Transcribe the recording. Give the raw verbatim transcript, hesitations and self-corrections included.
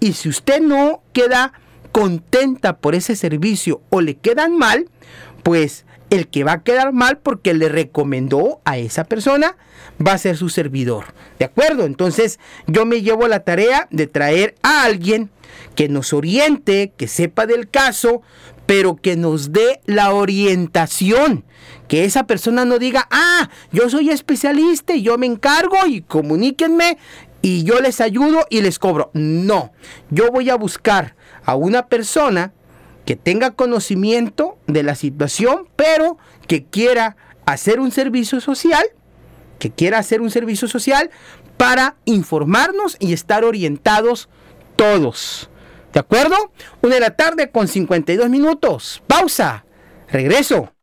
Y si usted no queda contenta por ese servicio o le quedan mal, pues el que va a quedar mal porque le recomendó a esa persona va a ser su servidor. ¿De acuerdo? Entonces yo me llevo la tarea de traer a alguien que nos oriente, que sepa del caso, pero que nos dé la orientación. Que esa persona no diga, ah, yo soy especialista y yo me encargo y comuníquenme y yo les ayudo y les cobro. No, yo voy a buscar a una persona que tenga conocimiento de la situación, pero que quiera hacer un servicio social, que quiera hacer un servicio social para informarnos y estar orientados todos. ¿De acuerdo? Una de la tarde con cincuenta y dos minutos. Pausa. Regreso.